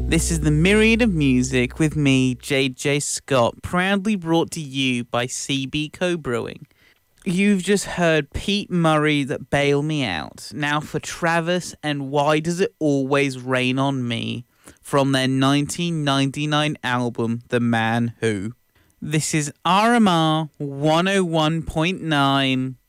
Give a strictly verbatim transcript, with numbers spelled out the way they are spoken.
This is the Myriad of Music with me, J J Scott, proudly brought to you by C B Co Brewing. You've just heard Pete Murray that Bail Me Out. Now for Travis and Why Does It Always Rain on Me from their nineteen ninety-nine album, The Man Who. This is R M R one oh one point nine